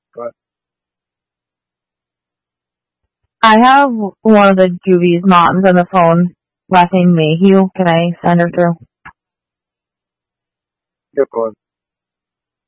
But I have one of the Juvies moms on the phone, last name Mayhew. Can I send her through? you're good.